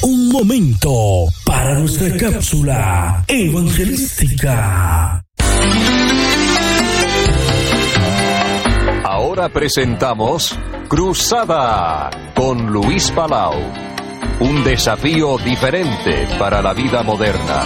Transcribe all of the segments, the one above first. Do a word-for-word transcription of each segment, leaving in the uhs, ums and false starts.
un momento para nuestra cápsula evangelística. Ahora presentamos Cruzada con Luis Palau. Un desafío diferente para la vida moderna.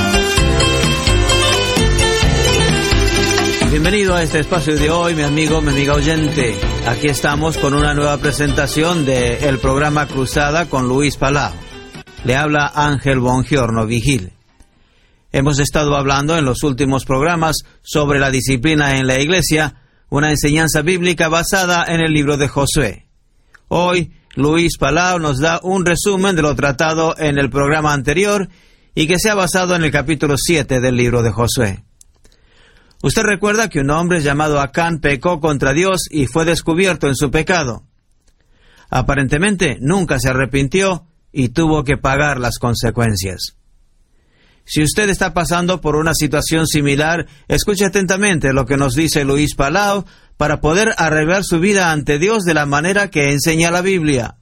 Bienvenido a este espacio de hoy, mi amigo, mi amiga oyente. Aquí estamos con una nueva presentación del programa Cruzada con Luis Palau. Le habla Ángel Bongiorno Vigil. Hemos estado hablando en los últimos programas sobre la disciplina en la iglesia, una enseñanza bíblica basada en el libro de Josué. Hoy, Luis Palau nos da un resumen de lo tratado en el programa anterior y que se ha basado en el capítulo siete del libro de Josué. Usted recuerda que un hombre llamado Acán pecó contra Dios y fue descubierto en su pecado. Aparentemente nunca se arrepintió y tuvo que pagar las consecuencias. Si usted está pasando por una situación similar, escuche atentamente lo que nos dice Luis Palau para poder arreglar su vida ante Dios de la manera que enseña la Biblia.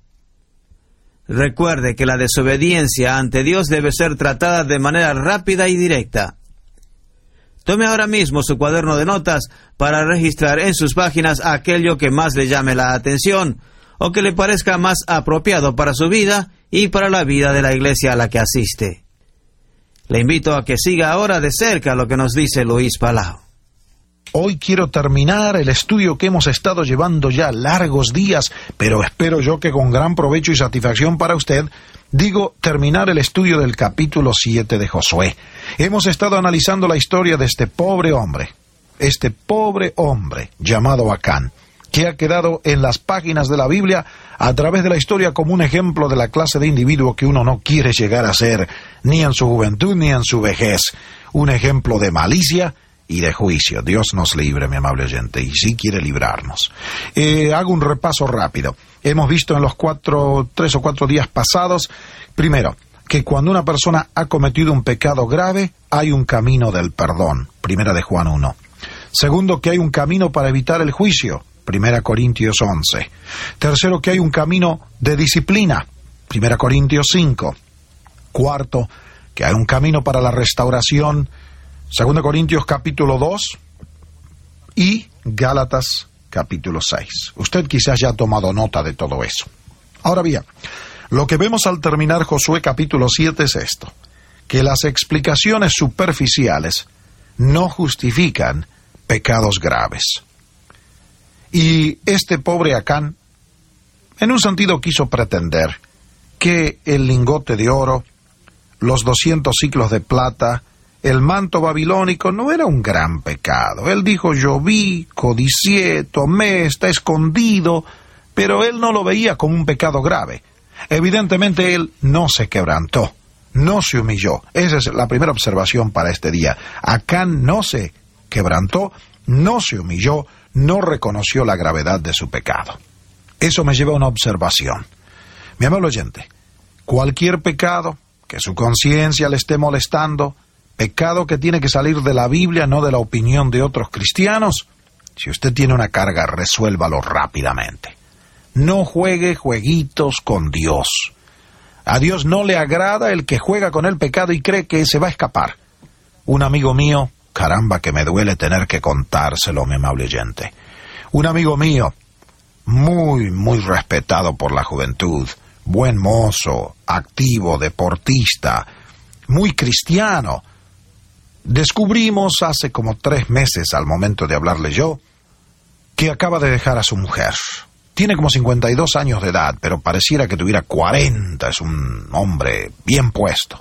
Recuerde que la desobediencia ante Dios debe ser tratada de manera rápida y directa. Tome ahora mismo su cuaderno de notas para registrar en sus páginas aquello que más le llame la atención o que le parezca más apropiado para su vida y para la vida de la iglesia a la que asiste. Le invito a que siga ahora de cerca lo que nos dice Luis Palau. Hoy quiero terminar el estudio que hemos estado llevando ya largos días, pero espero yo que con gran provecho y satisfacción para usted. Digo, terminar el estudio del capítulo siete de Josué. Hemos estado analizando la historia de este pobre hombre, este pobre hombre llamado Acán, que ha quedado en las páginas de la Biblia a través de la historia como un ejemplo de la clase de individuo que uno no quiere llegar a ser, ni en su juventud ni en su vejez. Un ejemplo de malicia y de juicio. Dios nos libre, mi amable oyente, y sí quiere librarnos. Eh, hago un repaso rápido. Hemos visto en los cuatro, tres o cuatro días pasados, primero, que cuando una persona ha cometido un pecado grave, hay un camino del perdón, primera de Juan uno. Segundo, que hay un camino para evitar el juicio, primera Corintios once. Tercero, que hay un camino de disciplina, primera Corintios cinco. Cuarto, que hay un camino para la restauración, segunda Corintios capítulo dos y Gálatas capítulo seis. Usted quizás ya ha tomado nota de todo eso. Ahora bien, lo que vemos al terminar Josué capítulo siete es esto, que las explicaciones superficiales no justifican pecados graves. Y este pobre Acán, en un sentido quiso pretender que el lingote de oro, los doscientos siclos de plata, el manto babilónico no era un gran pecado. Él dijo, yo vi, codicié, tomé, está escondido, pero él no lo veía como un pecado grave. Evidentemente él no se quebrantó, no se humilló. Esa es la primera observación para este día. Acán no se quebrantó, no se humilló, no reconoció la gravedad de su pecado. Eso me lleva a una observación. Mi amable oyente, cualquier pecado que su conciencia le esté molestando, pecado que tiene que salir de la Biblia, no de la opinión de otros cristianos, si usted tiene una carga, resuélvalo rápidamente. No juegue jueguitos con Dios. A Dios no le agrada el que juega con el pecado y cree que se va a escapar. Un amigo mío, caramba que me duele tener que contárselo, mi amable oyente. Un amigo mío, muy, muy respetado por la juventud, buen mozo, activo, deportista, muy cristiano. Descubrimos hace como tres meses, al momento de hablarle yo, que acaba de dejar a su mujer. Tiene como cincuenta y dos años de edad, pero pareciera que tuviera cuarenta, es un hombre bien puesto.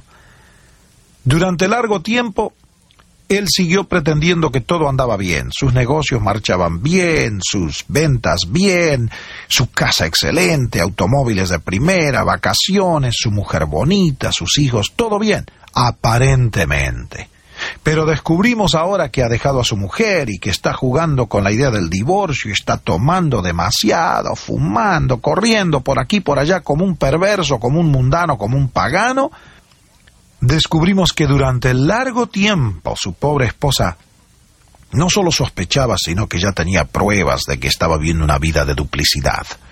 Durante largo tiempo, él siguió pretendiendo que todo andaba bien, sus negocios marchaban bien, sus ventas bien, su casa excelente, automóviles de primera, vacaciones, su mujer bonita, sus hijos, todo bien, aparentemente. Pero descubrimos ahora que ha dejado a su mujer y que está jugando con la idea del divorcio y está tomando demasiado, fumando, corriendo por aquí por allá como un perverso, como un mundano, como un pagano. Descubrimos que durante largo tiempo su pobre esposa no solo sospechaba, sino que ya tenía pruebas de que estaba viviendo una vida de duplicidad.